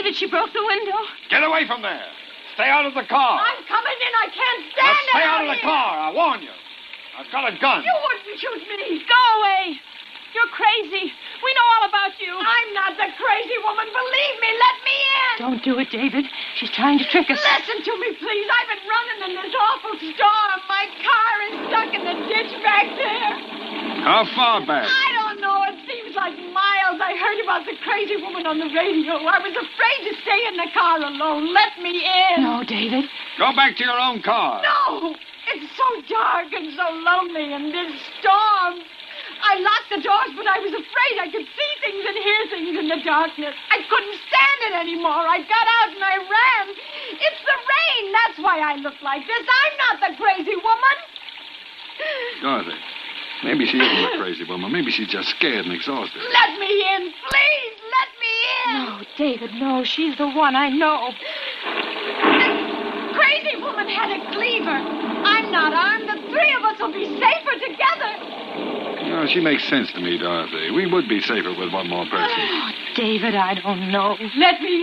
David, she broke the window. Get away from there. Stay out of the car. I'm coming in. I can't stand it. Stay out of the car. I warn you. I've got a gun. You wouldn't shoot me. Go away. You're crazy. We know all about you. I'm not the crazy woman. Believe me. Let me in. Don't do it, David. She's trying to trick us. Listen to me, please. I've been running in this awful storm. My car is stuck in the ditch back there. How far back? I don't know. It seems like miles. I heard about the crazy woman on the radio. I was afraid to stay in the car alone. Let me in. No, David. Go back to your own car. No. It's so dark and so lonely in this storm. I locked the doors, but I was afraid I could see things and hear things in the darkness. I couldn't stand it anymore. I got out and I ran. It's the rain. That's why I look like this. I'm not the crazy woman. Dorothy, maybe she isn't a crazy woman. Maybe she's just scared and exhausted. Let me in, please. Let me in. No, David, no. She's the one. I know. The crazy woman had a cleaver. I'm not armed. The three of us will be safer together. No, she makes sense to me, Dorothy. We would be safer with one more person. Oh, David, I don't know. Let me